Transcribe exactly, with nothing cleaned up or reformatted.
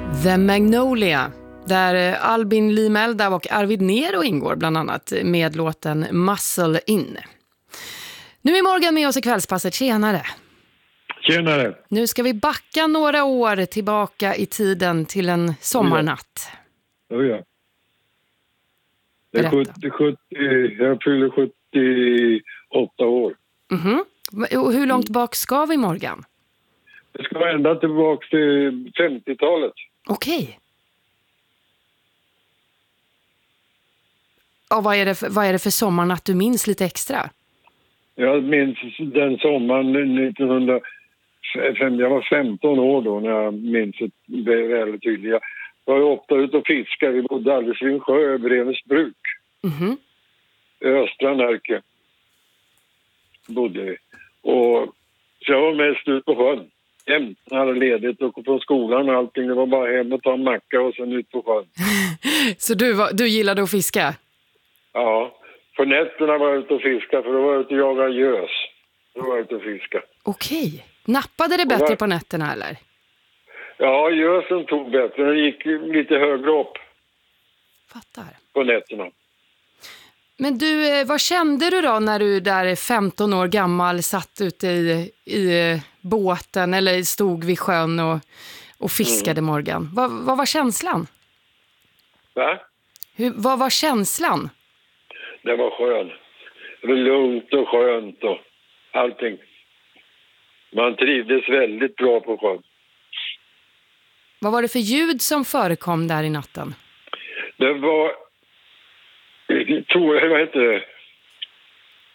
The Magnolia, där Albin Limeldau och Arvid Nero ingår bland annat med låten Muscle In. Nu är Morgan med oss i kvällspasset. Tjenare! Tjenare! Nu ska vi backa några år tillbaka i tiden till en sommarnatt. Oh ja. Det är sjuttio, sjuttio, jag fyller sjuttioåtta år. Mhm. Och hur långt bak ska vi, Morgan? Det ska vara ända tillbaka till femtiotalet. Okej. Och vad är det för, vad är det för sommarnatt du minns lite extra? Jag minns den sommaren nittonhundrafem. Jag var femton år då när jag minns det väldigt tydligt. Jag var ofta ute och fiskade. Vi bodde alldeles vid en sjö över Brevens bruk. Mhm. I östra Närke bodde vi. Och så jag var mest ute på sjön. Jämt när jag hade ledigt och från skolan och allting. Det var bara hem och ta en macka och sen ut på sjön. Så du, var, du gillade att fiska? Ja, för nätterna var jag ute och fiska för då var jag ute och jagade gös. Då var jag ute och fiska. Okej. Nappade det bättre var... på nätterna eller? Ja, gösen tog bättre. Den gick lite högre upp. Fattar. På nätterna. Men du, vad kände du då när du där femton år gammal satt ute i, i båten eller stod vid sjön och, och fiskade, mm. Morgan? Vad, vad var känslan? Va? Hur, vad var känslan? Det var skön. Det var lugnt och skönt och allting. Man trivdes väldigt bra på sjön. Vad var det för ljud som förekom där i natten? Det var... tror jag, vad heter det?